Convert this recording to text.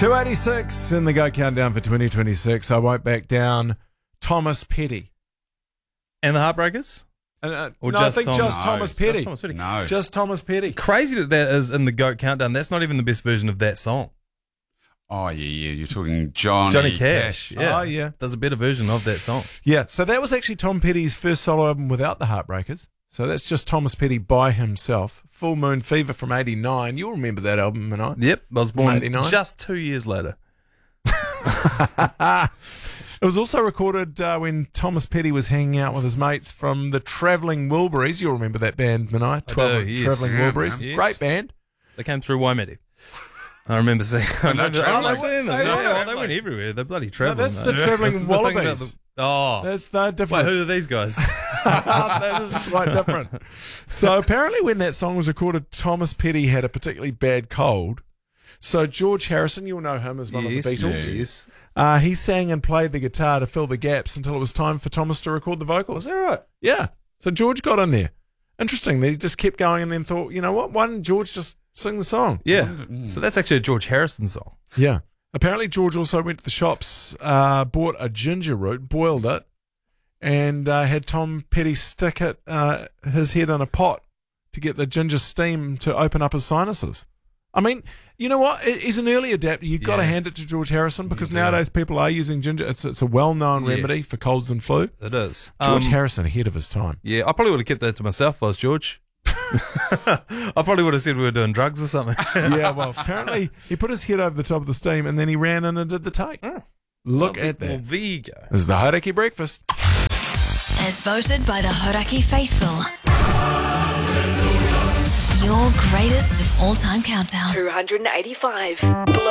286 in the Go Countdown for 2026. I won't back down. Thomas Petty. And the Heartbreakers? Or no, I think just Thomas Petty. Just Thomas Petty. No. Just Thomas Petty. Crazy that is in the Goat Countdown. That's not even the best version of that song. Oh, yeah. You're talking Johnny Cash. Yeah. Oh, yeah. Does a better version of that song. Yeah, so that was actually Tom Petty's first solo album without the Heartbreakers. So that's just Thomas Petty by himself. Full Moon Fever from 89. You'll remember that album, and I. Yep, I was born 89. just 2 years later. It was also recorded when Thomas Petty was hanging out with his mates from the Travelling Wilburys. You'll remember that band, Manai. 12 yes. Travelling Wilburys. Yes. Great band. They came through Waimate. I remember seeing them. they They went everywhere. They're bloody No, travelling. that's the Travelling Wallabies. That's They're different. wait, who are these guys? That is quite different. So apparently when that song was recorded, Thomas Petty had a particularly bad cold. So George Harrison, you'll know him as one of the Beatles. Yes. He sang and played the guitar to fill the gaps until it was time for Thomas to record the vocals. Was that right? Yeah. So George got in there. Interesting. They just kept going and then thought, you know what? Why didn't George just sing the song? Yeah. So that's actually a George Harrison song. Yeah. Apparently George also went to the shops, bought a ginger root, boiled it, and had Tom Petty stick his head in a pot to get the ginger steam to open up his sinuses. I mean, you know what? He's an early adapter. You've got to hand it to George Harrison because nowadays people are using ginger. It's a well-known remedy for colds and flu. It is. George Harrison, ahead of his time. Yeah, I probably would have kept that to myself if I was George. I probably would have said we were doing drugs or something. Yeah, well, apparently he put his head over the top of the steam and then he ran in and did the take. Look at that. Well, there you go. This is the Hauraki Breakfast. As voted by the Hauraki faithful. Your greatest of all-time countdown. 285.